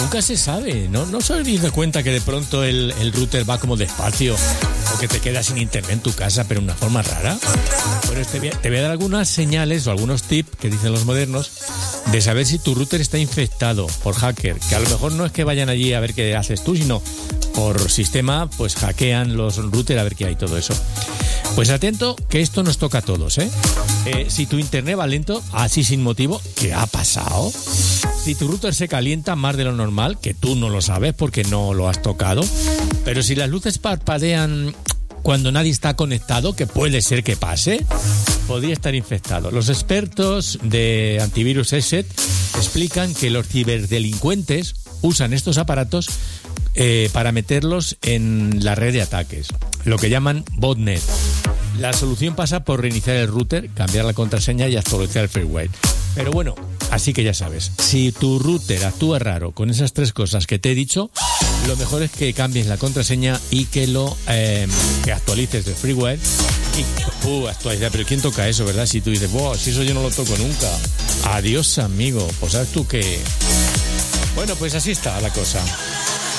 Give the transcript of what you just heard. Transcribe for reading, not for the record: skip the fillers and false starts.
nunca se sabe. No se habéis dado cuenta que de pronto el router va como despacio o que te quedas sin internet en tu casa, pero de una forma rara. Bueno, te voy a dar algunas señales o algunos tips que dicen los modernos de saber si tu router está infectado por hacker, que a lo mejor no es que vayan allí a ver qué haces tú, sino por sistema, pues hackean los routers a ver qué hay, todo eso. Pues atento, que esto nos toca a todos, ¿eh? Si tu internet va lento, así sin motivo, ¿qué ha pasado? Si tu router se calienta más de lo normal, que tú no lo sabes porque no lo has tocado, pero si las luces parpadean cuando nadie está conectado, que puede ser que pase, podría estar infectado. Los expertos de antivirus ESET explican que los ciberdelincuentes usan estos aparatos para meterlos en la red de ataques, lo que llaman botnet. La solución pasa por reiniciar el router, cambiar la contraseña y actualizar el firmware. Pero bueno, así que ya sabes, si tu router actúa raro con esas tres cosas que te he dicho, lo mejor es que cambies la contraseña y que que actualices el firmware y actualizar. Pero ¿quién toca eso, verdad? Si tú dices, si eso yo no lo toco nunca. Adiós, amigo. Pues sabes tú que... Bueno, pues así está la cosa.